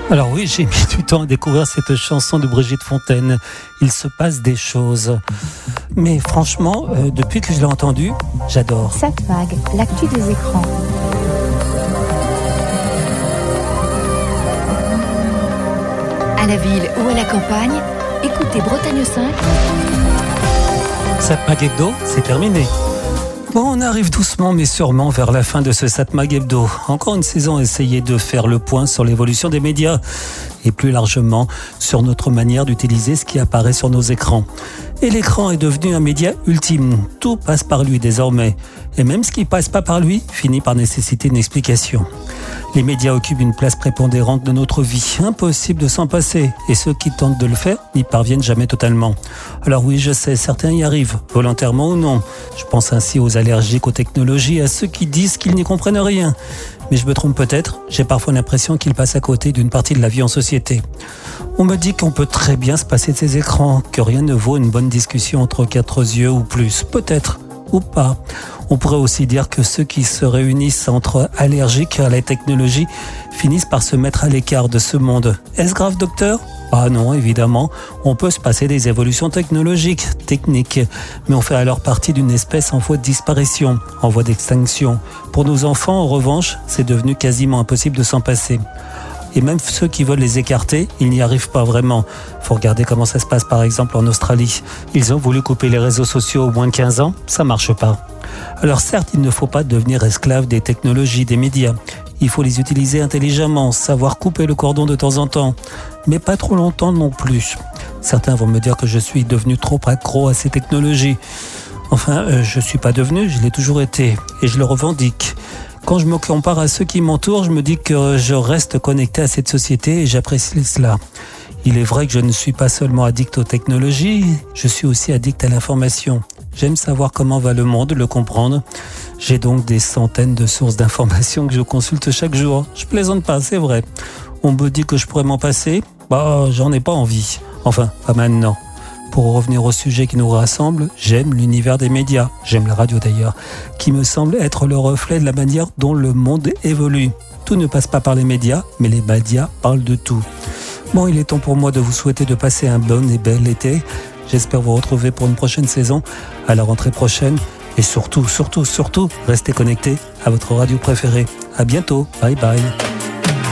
Alors oui, j'ai mis du temps à découvrir cette chanson de Brigitte Fontaine. Il se passe des choses. Mais franchement, depuis que je l'ai entendue, j'adore. Satmag, l'actu des écrans. À la ville ou à la campagne, écoutez Bretagne 5. Satmag Hebdo, c'est terminé. Bon, on arrive doucement mais sûrement vers la fin de ce Satmag Hebdo. Encore une saison à essayer de faire le point sur l'évolution des médias et plus largement sur notre manière d'utiliser ce qui apparaît sur nos écrans. Et l'écran est devenu un média ultime. Tout passe par lui désormais. Et même ce qui passe pas par lui finit par nécessiter une explication. Les médias occupent une place prépondérante de notre vie. Impossible de s'en passer. Et ceux qui tentent de le faire n'y parviennent jamais totalement. Alors oui, je sais, certains y arrivent, volontairement ou non. Je pense ainsi aux allergiques aux technologies, à ceux qui disent qu'ils n'y comprennent rien. Mais je me trompe peut-être, j'ai parfois l'impression qu'ils passent à côté d'une partie de la vie en société. On me dit qu'on peut très bien se passer de ces écrans, que rien ne vaut une bonne discussion entre quatre yeux ou plus. Peut-être, ou pas. On pourrait aussi dire que ceux qui se réunissent entre allergiques à la technologie finissent par se mettre à l'écart de ce monde. Est-ce grave, docteur ? Ah non, évidemment, on peut se passer des évolutions technologiques, techniques, mais on fait alors partie d'une espèce en voie de disparition, en voie d'extinction. Pour nos enfants, en revanche, c'est devenu quasiment impossible de s'en passer. Et même ceux qui veulent les écarter, ils n'y arrivent pas vraiment. Faut regarder comment ça se passe par exemple en Australie. Ils ont voulu couper les réseaux sociaux au moins de 15 ans, ça marche pas. Alors certes, il ne faut pas devenir esclave des technologies, des médias. Il faut les utiliser intelligemment, savoir couper le cordon de temps en temps. Mais pas trop longtemps non plus. Certains vont me dire que je suis devenu trop accro à ces technologies. Enfin, je suis pas devenu, je l'ai toujours été. Et je le revendique. Quand je me compare à ceux qui m'entourent, je me dis que je reste connecté à cette société et j'apprécie cela. Il est vrai que je ne suis pas seulement addict aux technologies, je suis aussi addict à l'information. J'aime savoir comment va le monde, le comprendre. J'ai donc des centaines de sources d'informations que je consulte chaque jour. Je plaisante pas, c'est vrai. On me dit que je pourrais m'en passer. J'en ai pas envie. Enfin, pas maintenant. Pour revenir au sujet qui nous rassemble, j'aime l'univers des médias, j'aime la radio d'ailleurs, qui me semble être le reflet de la manière dont le monde évolue. Tout ne passe pas par les médias, mais les médias parlent de tout. Bon, il est temps pour moi de vous souhaiter de passer un bon et bel été. J'espère vous retrouver pour une prochaine saison, à la rentrée prochaine. Et surtout, restez connectés à votre radio préférée. À bientôt, bye bye.